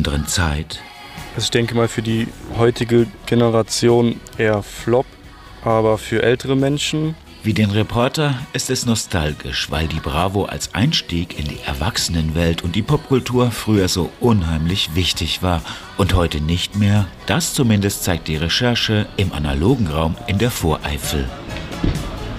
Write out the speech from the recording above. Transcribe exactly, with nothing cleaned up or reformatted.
anderen Zeit? Also ich denke mal für die heutige Generation eher Flop, aber für ältere Menschen. Wie den Reporter ist es nostalgisch, weil die Bravo als Einstieg in die Erwachsenenwelt und die Popkultur früher so unheimlich wichtig war und heute nicht mehr. Das zumindest zeigt die Recherche im analogen Raum in der Voreifel.